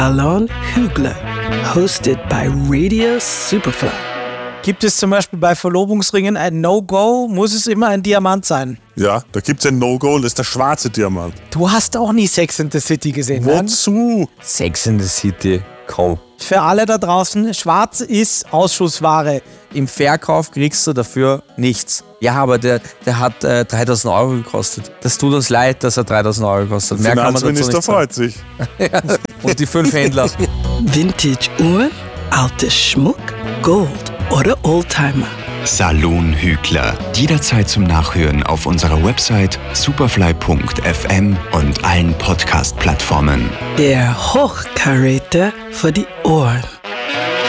Alon Hügler, hosted by Radio Superfly. Gibt es zum Beispiel bei Verlobungsringen ein No-Go? Muss es immer ein Diamant sein? Ja, da gibt es ein No-Go, das ist der schwarze Diamant. Du hast auch nie Sex in the City gesehen, nein? Wozu? Sex in the City, komm. Für alle da draußen, schwarz ist Ausschussware. Im Verkauf kriegst du dafür nichts. Ja, aber der hat 3.000 Euro gekostet. Das tut uns leid, dass er 3.000 Euro kostet. Der Finanzminister freut sich. Und die 5 Händler. Vintage-Uhren, alter Schmuck, Gold oder Oldtimer. Saloon Hügler. Jederzeit zum Nachhören auf unserer Website superfly.fm und allen Podcast-Plattformen. Der Hochkaräter für die Ohren.